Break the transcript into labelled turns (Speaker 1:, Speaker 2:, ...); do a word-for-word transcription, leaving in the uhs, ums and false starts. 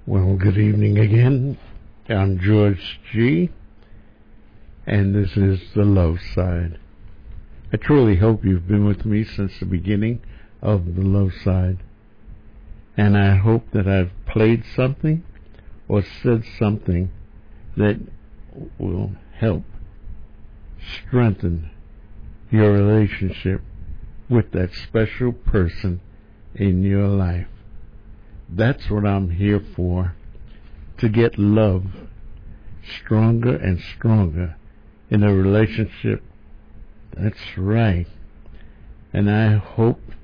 Speaker 1: Well, good evening again. I'm George G., and this is The Love Side. I truly hope you've been with me since the beginning of The Love Side, and I hope that I've played something or said something that will help strengthen your relationship with that special person in your life. That's what I'm here for, to get love stronger and stronger in a relationship. That's right. And I hope